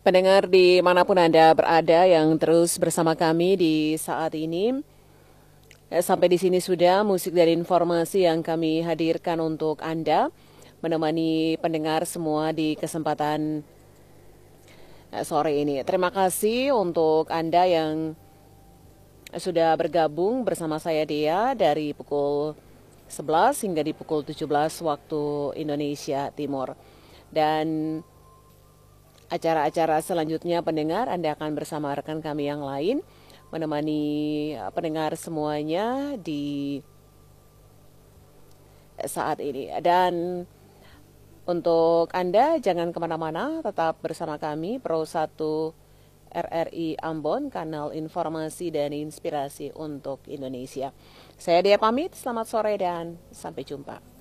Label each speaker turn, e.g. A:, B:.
A: Pendengar dimanapun Anda berada yang terus bersama kami di saat ini. Sampai di sini sudah musik dari informasi yang kami hadirkan untuk Anda. Menemani pendengar semua di kesempatan sore ini. Terima kasih untuk Anda yang sudah bergabung bersama saya Dea dari pukul 11 hingga di pukul 17 waktu Indonesia Timur. Dan acara-acara selanjutnya pendengar Anda akan bersama rekan kami yang lain menemani pendengar semuanya di saat ini. Dan untuk Anda jangan kemana-mana, tetap bersama kami Pro 1 RRI Ambon, kanal informasi dan inspirasi untuk Indonesia. Saya Dea pamit, selamat sore dan sampai jumpa.